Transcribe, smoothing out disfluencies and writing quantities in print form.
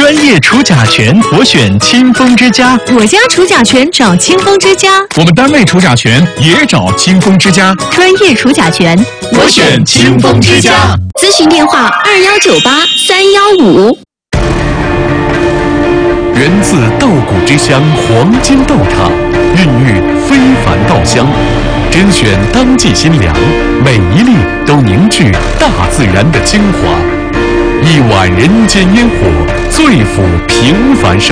专业除甲醛，我选清风之家。 我家除甲醛找清风之家。 我们单位除甲醛也找清风之家。 专业除甲醛， 我选清风之家。 咨询电话2198-315。 源自稻谷之乡黄金豆厂，孕育非凡稻香，甄选当季新粮，每一粒都凝聚大自然的精华。一碗人间烟火，最抚平凡生